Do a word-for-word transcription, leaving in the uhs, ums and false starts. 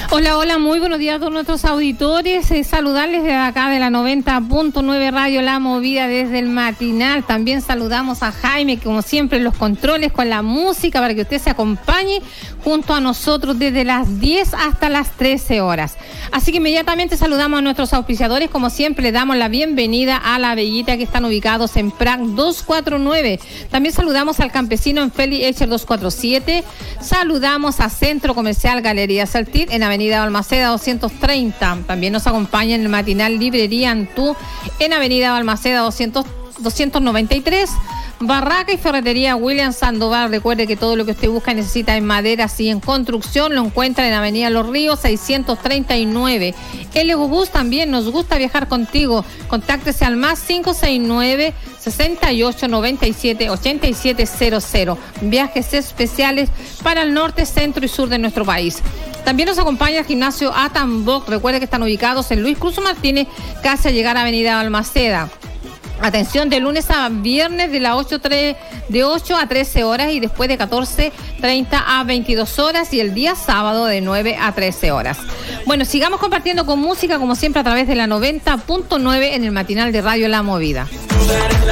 Hola, hola, muy buenos días a todos nuestros auditores. Eh, saludarles desde acá de la noventa punto nueve Radio La Movida desde el matinal. También saludamos a Jaime, que como siempre en los controles con la música para que usted se acompañe junto a nosotros desde las diez hasta las trece horas. Así que inmediatamente saludamos a nuestros auspiciadores. Como siempre, le damos la bienvenida a La Bellita, que están ubicados en P R A C doscientos cuarenta y nueve. También saludamos al Campesino en Feli Echer doscientos cuarenta y siete. Saludamos a Centro Comercial Galería Saltir en Avenida Balmaceda doscientos treinta. También nos acompaña en el matinal Librería Antú en Avenida Balmaceda doscientos, doscientos noventa y tres. Barraca y Ferretería William Sandoval. Recuerde que todo lo que usted busca y necesita en madera y en construcción lo encuentra en Avenida Los Ríos seiscientos treinta y nueve. El Egobús también, nos gusta viajar contigo. Contáctese al más cinco seis nueve, sesenta y ocho, noventa y siete, ochenta y siete cero cero. Viajes especiales para el norte, centro y sur de nuestro país. También nos acompaña el gimnasio Atamboc. Recuerde que están ubicados en Luis Cruz Martínez, casi a llegar a Avenida Balmaceda. Atención, de lunes a viernes de las ocho, tres, de ocho a trece horas y después de catorce treinta a veintidós horas y el día sábado de nueve a trece horas. Bueno, sigamos compartiendo con música como siempre a través de la noventa punto nueve en el matinal de Radio La Movida.